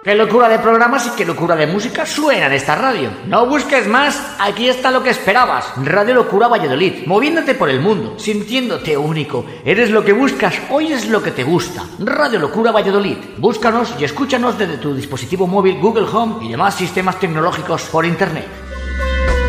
Qué locura de programas y qué locura de música suena en esta radio. No busques más, aquí está lo que esperabas. Radio Locura Valladolid, moviéndote por el mundo, sintiéndote único. Eres lo que buscas, oyes lo que te gusta. Radio Locura Valladolid. Búscanos y escúchanos desde tu dispositivo móvil, Google Home y demás sistemas tecnológicos por internet.